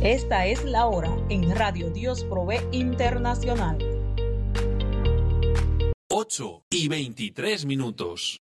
Esta es la hora en Radio Dios Provee Internacional. 8:23.